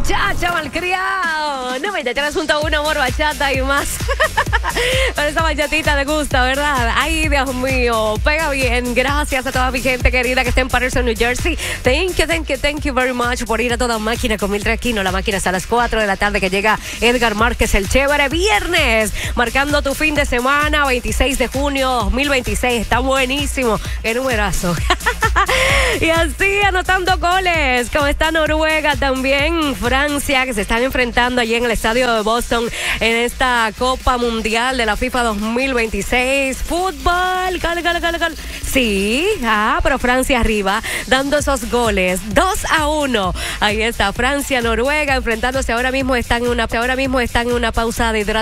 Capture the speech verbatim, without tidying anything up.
Chacha malcriado. noventa y tres punto uno, amor, bachata y más. Pero esa bachatita te gusta, ¿verdad? Ay, Dios mío, pega bien. Gracias a toda mi gente querida que está en Patterson, New Jersey. Thank you, thank you, thank you very much por ir a toda máquina con Mildred Aquino. La máquina es a las cuatro de la tarde que llega Edgar Márquez, el chévere viernes. Marcando tu fin de semana, veintiséis de junio dos mil veintiséis. Está buenísimo. Qué numerazo. Y así anotando goles. Como está Noruega también, Francia, que se están enfrentando allí en el estadio de Boston en esta Copa Mundial de la FIFA dos mil veintiséis. Fútbol, gol, gol, gol, gol. Sí, ah, pero Francia arriba, dando esos goles. dos a uno. Ahí está Francia, Noruega, enfrentándose ahora mismo están en una, ahora mismo están en una pausa de hidratación.